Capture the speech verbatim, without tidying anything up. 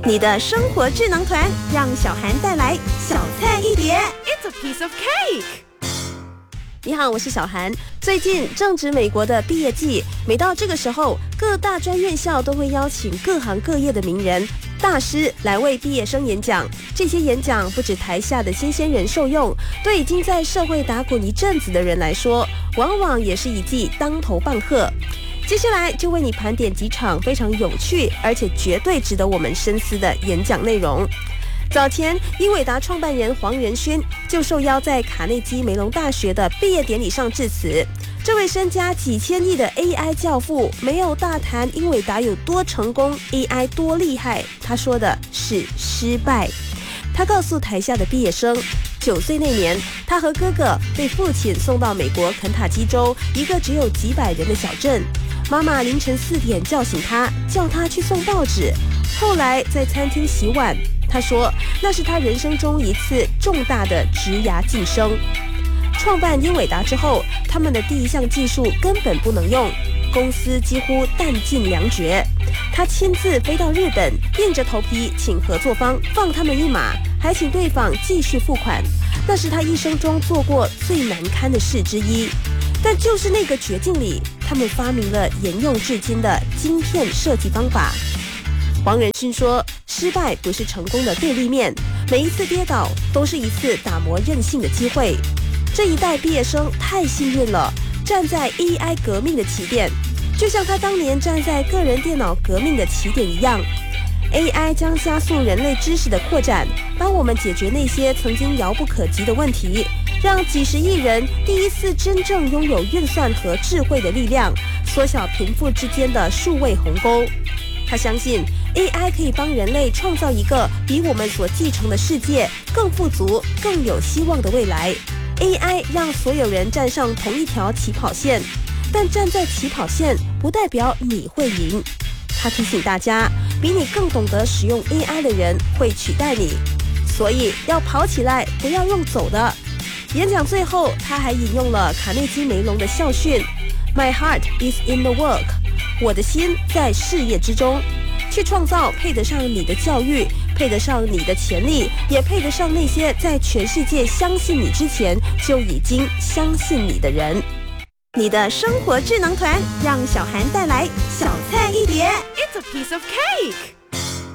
你的生活智能团，让小涵带来小菜一碟。 It's a piece of cake。 你好，我是小涵。最近正值美国的毕业季，每到这个时候，各大专院校都会邀请各行各业的名人、大师来为毕业生演讲。这些演讲不止台下的新鲜人受用，对已经在社会打滚一阵子的人来说，往往也是一记当头棒喝。接下来就为你盘点几场非常有趣，而且绝对值得我们深思的演讲内容。早前，英伟达创办人黄仁勋就受邀在卡内基梅隆大学的毕业典礼上致辞。这位身家几千亿的 A I 教父没有大谈英伟达有多成功 ，A I 多厉害，他说的是失败。他告诉台下的毕业生，九岁那年，他和哥哥被父亲送到美国肯塔基州一个只有几百人的小镇。妈妈凌晨四点叫醒他，叫他去送报纸。后来在餐厅洗碗，他说那是他人生中一次重大的职涯晋升。创办英伟达之后，他们的第一项技术根本不能用，公司几乎弹尽粮绝。他亲自飞到日本，硬着头皮请合作方放他们一马，还请对方继续付款。那是他一生中做过最难堪的事之一。但就是那个绝境里，他们发明了沿用至今的晶片设计方法。黄仁勋说，失败不是成功的对立面，每一次跌倒都是一次打磨韧性的机会。这一代毕业生太幸运了，站在 A I 革命的起点，就像他当年站在个人电脑革命的起点一样。A I 将加速人类知识的扩展，帮我们解决那些曾经遥不可及的问题，让几十亿人第一次真正拥有运算和智慧的力量，缩小贫富之间的数位鸿沟。他相信 A I 可以帮人类创造一个比我们所继承的世界更富足、更有希望的未来。A I 让所有人站上同一条起跑线，但站在起跑线不代表你会赢。他提醒大家，比你更懂得使用 A I 的人会取代你，所以要跑起来，不要用走的。演讲最后，他还引用了卡内基梅隆的校训 ：“My heart is in the work。”我的心在事业之中，去创造配得上你的教育，配得上你的潜力，也配得上那些在全世界相信你之前就已经相信你的人。你的生活智能团，让小涵带来小菜一碟。 It's a piece of cake。